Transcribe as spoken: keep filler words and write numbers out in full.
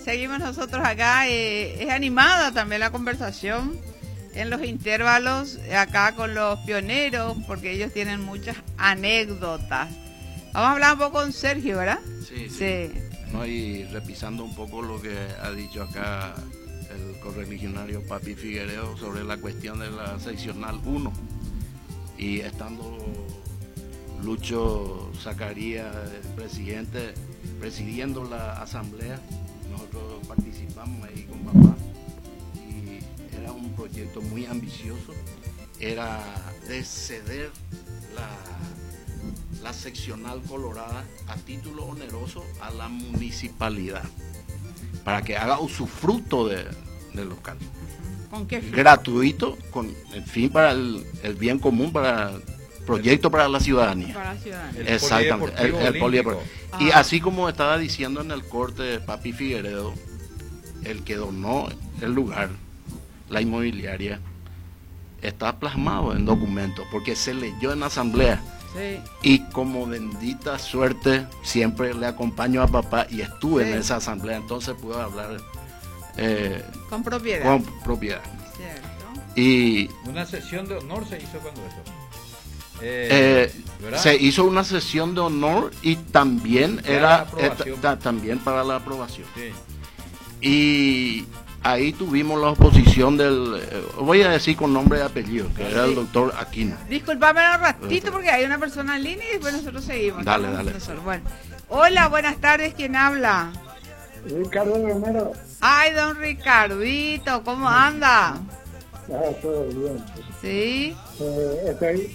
seguimos nosotros acá. Eh, es animada también la conversación en los intervalos acá con los pioneros, porque ellos tienen muchas anécdotas. Vamos a hablar un poco con Sergio, ¿verdad? Sí, sí. Sí. No, y repisando un poco lo que ha dicho acá el correligionario Papi Figueredo sobre la cuestión de la seccional uno. Y estando Lucho Zacarías, el presidente, presidiendo la asamblea, nosotros participamos ahí con papá y era un proyecto muy ambicioso, era de ceder la, la seccional colorada a título oneroso a la municipalidad para que haga usufructo de, del local. ¿Con qué fin? Gratuito, con el fin para el, el bien común, para proyecto para la ciudadanía. Para la ciudadanía. El Exactamente, el, el polideportivo. Ah. Y así como estaba diciendo en el corte de Papi Figueredo, el que donó el lugar, la inmobiliaria, está plasmado en documentos, porque se leyó en asamblea. Sí. Y como bendita suerte, siempre le acompaño a papá y estuve sí. en esa asamblea, entonces puedo hablar eh, con propiedad. Con propiedad. Cierto. Y una sesión de honor se hizo cuando eso. Eh, eh, se hizo una sesión de honor y también para era eh, ta, también para la aprobación. Sí. Y ahí tuvimos la oposición del, eh, voy a decir con nombre y apellido, que sí. era el doctor Aquino. Disculpame un ratito porque hay una persona en línea y después nosotros seguimos. Dale, dale. Bueno. Hola, buenas tardes, ¿quién habla? Ricardo Romero. Ay, don Ricardito, ¿cómo anda? Ah, todo bien. Sí. Eh, estoy